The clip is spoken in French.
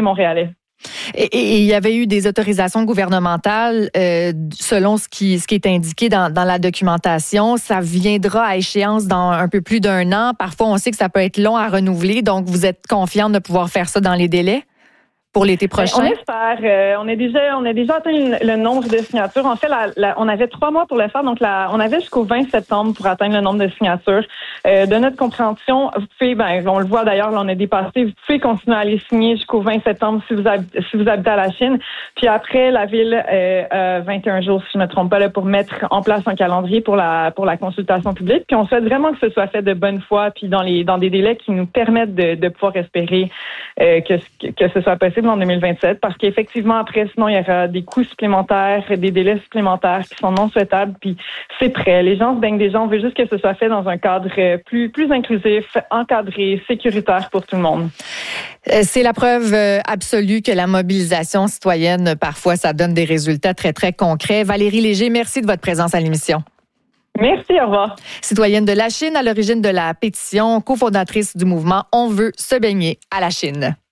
Montréalais. Et il y avait eu des autorisations gouvernementales selon ce qui est indiqué dans la documentation. Ça viendra à échéance dans un peu plus d'1 an. Parfois, on sait que ça peut être long à renouveler. Donc, vous êtes confiante de pouvoir faire ça dans les délais pour l'été prochain? On espère. On a déjà atteint le nombre de signatures. En fait, on avait 3 mois pour le faire. Donc, on avait jusqu'au 20 septembre pour atteindre le nombre de signatures. De notre compréhension, vous pouvez, on le voit d'ailleurs, là, on a dépassé. Vous pouvez continuer à les signer jusqu'au 20 septembre si vous habitez à la Chine. Puis après, la ville 21 jours, si je ne me trompe pas, là, pour mettre en place un calendrier pour la consultation publique. Puis on souhaite vraiment que ce soit fait de bonne foi, puis dans des délais qui nous permettent de pouvoir espérer que ce soit possible en 2027, parce qu'effectivement, après, sinon, il y aura des coûts supplémentaires, des délais supplémentaires qui sont non souhaitables, puis c'est prêt. Les gens se baignent des gens, on veut juste que ce soit fait dans un cadre plus inclusif, encadré, sécuritaire pour tout le monde. C'est la preuve absolue que la mobilisation citoyenne, parfois, ça donne des résultats très, très concrets. Valérie Léger, merci de votre présence à l'émission. Merci, au revoir. Citoyenne de la Chine, à l'origine de la pétition, cofondatrice du mouvement On veut se baigner à la Chine.